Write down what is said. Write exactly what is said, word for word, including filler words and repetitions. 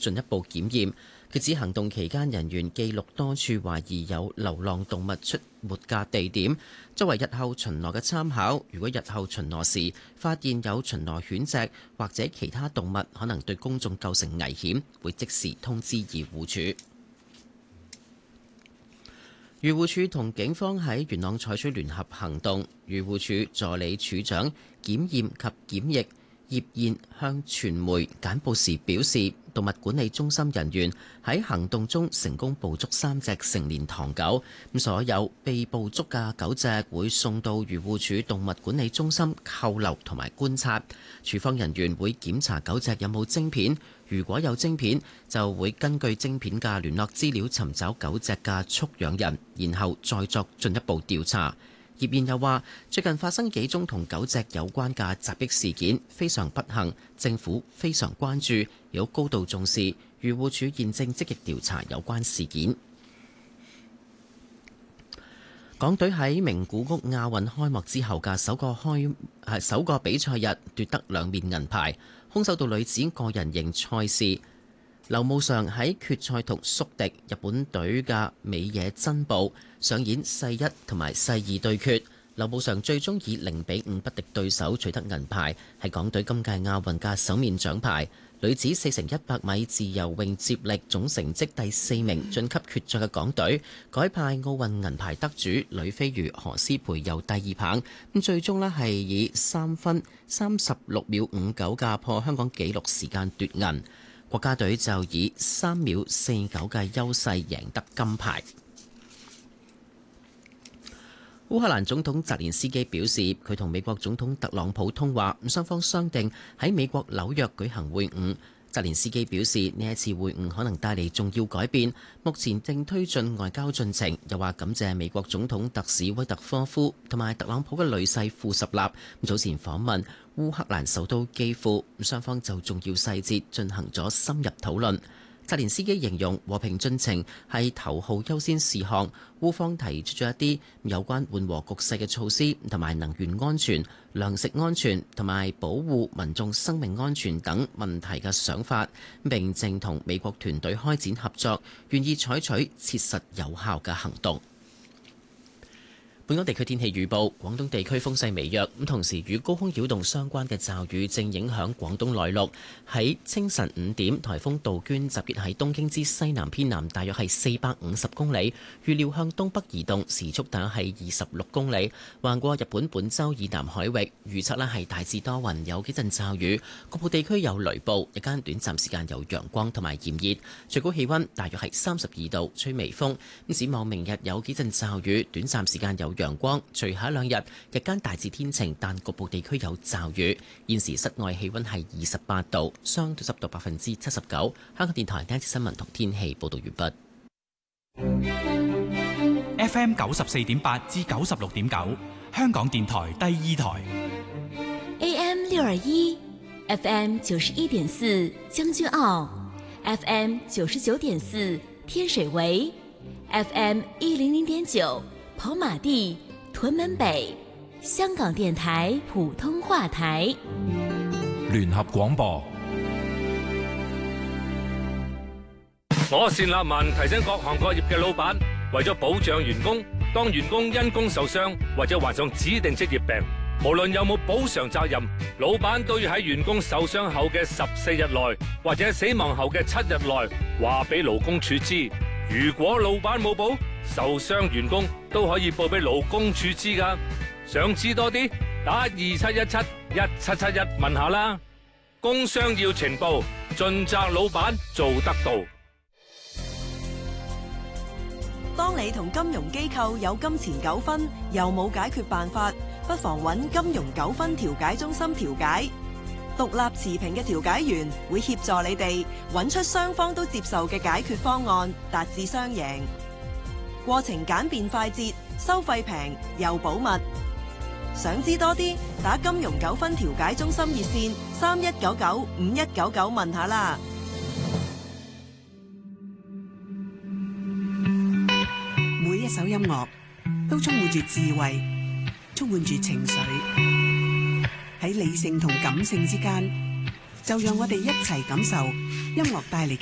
進一步檢驗。佢指行動期間，人員記錄多處懷疑有流浪動物出沒嘅地點，作為日後巡邏嘅參考。如果日後巡邏時發現有巡邏犬隻或者其他動物可能對公眾構成危險，會即時通知漁護署。漁護署同警方喺元朗採取聯合行動，漁護署助理署長檢驗及檢疫葉燕向傳媒簡報時表示，動物管理中心人員喺行動中成功捕捉三隻成年唐狗，咁所有被捕捉嘅狗隻會送到漁護署動物管理中心扣留同埋觀察。署方人員會檢查狗隻有冇晶片，如果有晶片，就會根據晶片嘅聯絡資料尋找狗隻嘅畜養人，然後再作進一步調查。葉燕又話：最近發生幾宗同狗隻有關嘅襲擊事件，非常不幸，政府非常關注，有高度重視。漁護署現正積極調查有關事件。港隊喺名古屋亞運開幕之後嘅首個開係首個比賽日奪得兩面銀牌。空手道女子個人型賽事，劉慕裳喺決賽同宿敵日本隊嘅美野真保上演世一同埋世二對決，劉慕裳最終以零比五不敵對手取得銀牌，係港隊今屆亞運嘅首面獎牌。女子四乘一百米自由泳接力總成績第四名晉級決賽嘅港隊，改派奧運銀牌得主呂飛魚何詩蓓游第二棒，咁最終呢係以三分三十六秒五九嘅破香港紀錄時間奪銀。國家隊就以三秒四九嘅優勢贏得金牌。烏克蘭總統澤連斯基表示，佢同美國總統特朗普通話，雙方商定喺美國紐約舉行會晤。澤連斯基表示，呢一次會晤可能帶嚟重要改變，目前正推進外交進程。又話感謝美國總統特使威特科夫同埋特朗普嘅女婿庫什納早前訪問烏克蘭首都基輔，雙方就重要細節進行咗深入討論。澤連斯基形容和平進程係頭號優先事項，烏方提出咗一啲有關緩和局勢嘅措施，同埋能源安全、糧食安全同埋保護民眾生命安全等問題嘅想法，並正同美國團隊開展合作，願意採取切實有效嘅行動。本港地區天氣預報，廣東地區風勢微弱，咁同時與高空擾動相關嘅驟雨正影響廣東內陸。喺清晨五點，颱風杜鵑集結喺東京之西南偏南，大約係四百五十公里，預料向東北移動，時速大約係二十六公里，橫過日本本州以南海域。預測呢係大致多雲，有幾陣驟雨，局部地區有雷暴，日間短暫時間有陽光同埋炎熱，最高氣温大約係三十二度，吹微風。咁展望明日有幾陣驟雨，短暫時間有陽光，隨後兩日日間大致天晴，但局部地區有驟雨。現時室外氣溫係二十八度，相對濕度百分之七十九。香港電台第一節新聞同天氣報道完畢。F M 九十四點八至九十六點九，香港電台第二台。 A M 六二一，F M 九十一點四將軍澳 ，F M 九十九點四天水圍 ，F M 一零零點九。跑馬地、屯門北，香港電台普通話台。 聯合廣播。 我單立文提醒各行各業嘅老闆，為咗保障員工，當員工因工受傷或者患上指定職業病，無論有冇補償責任，老闆都要喺員工受傷後嘅十四日內，或者死亡後嘅七日內，話俾勞工處知。如果老闆冇保，受傷員工都可以報俾勞工處知㗎。想知多啲，打二七一七一七七一問下啦。工傷要呈報，盡責老闆做得到。 當你同金融機構有金錢糾紛，又冇解決辦法，不妨揾金融糾紛調解中心調解。獨立持平嘅調解員會協助你哋揾出雙方都接受嘅解決方案，達至雙贏。過程簡便快捷，收費平又保密。想知多啲，打金融糾紛調解中心熱線三一九九五一九九問下啦。 每一首音樂都充滿住智慧，充滿住情緒。喺理性同感性之間，就讓我哋一齊感受音樂帶嚟嘅